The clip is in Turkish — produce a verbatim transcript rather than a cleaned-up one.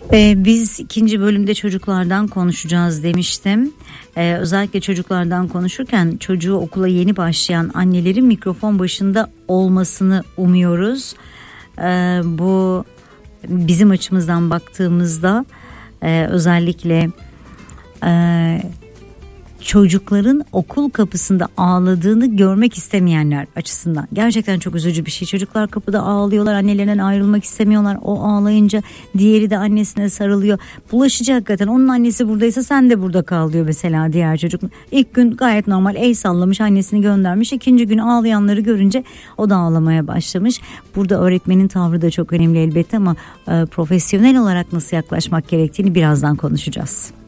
Ee, biz ikinci bölümde çocuklardan konuşacağız demiştim. Ee, özellikle çocuklardan konuşurken çocuğu okula yeni başlayan annelerin mikrofon başında olmasını umuyoruz. Ee, bu bizim açımızdan baktığımızda e, özellikle e, çocukların okul kapısında ağladığını görmek istemeyenler açısından gerçekten çok üzücü bir şey. Çocuklar kapıda ağlıyorlar, annelerinden ayrılmak istemiyorlar. O ağlayınca diğeri de annesine sarılıyor. Bulaşıcı hakikaten, onun annesi buradaysa sen de burada kal diyor mesela diğer çocuk. İlk gün gayet normal el sallamış, annesini göndermiş. İkinci gün ağlayanları görünce o da ağlamaya başlamış. Burada öğretmenin tavrı da çok önemli elbette ama e, profesyonel olarak nasıl yaklaşmak gerektiğini birazdan konuşacağız.